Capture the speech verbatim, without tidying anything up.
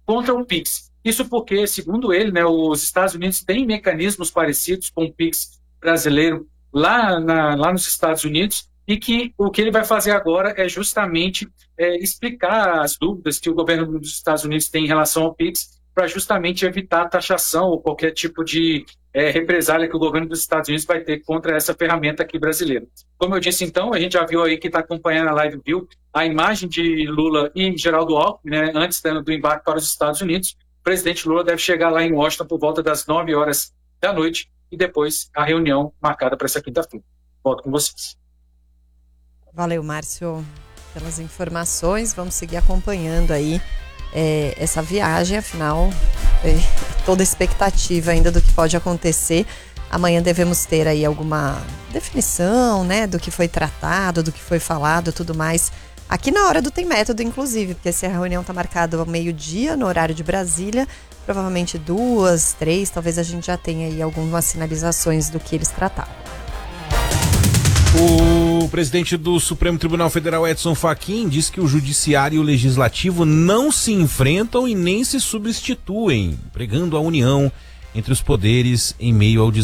contra o Pix. Isso porque, segundo ele, né, os Estados Unidos têm mecanismos parecidos com o Pix brasileiro lá, na, lá nos Estados Unidos, e que o que ele vai fazer agora é justamente é, explicar as dúvidas que o governo dos Estados Unidos tem em relação ao Pix, para justamente evitar taxação ou qualquer tipo de é, represália que o governo dos Estados Unidos vai ter contra essa ferramenta aqui brasileira. Como eu disse, então, a gente já viu aí que está acompanhando a live, viu a imagem de Lula e Geraldo Alckmin, né, antes do embarque para os Estados Unidos. O presidente Lula deve chegar lá em Washington por volta das nove horas da noite e depois a reunião marcada para essa quinta-feira. Volto com vocês. Valeu, Márcio, pelas informações. Vamos seguir acompanhando aí é, essa viagem, afinal, é, toda a expectativa ainda do que pode acontecer. Amanhã devemos ter aí alguma definição, né, do que foi tratado, do que foi falado, tudo mais. Aqui na Hora do Tem Método, inclusive, porque essa reunião está marcada ao meio-dia, no horário de Brasília. Provavelmente duas, três, talvez a gente já tenha aí algumas sinalizações do que eles trataram. O presidente do Supremo Tribunal Federal, Edson Fachin, diz que o judiciário e o legislativo não se enfrentam e nem se substituem, pregando a união entre os poderes em meio ao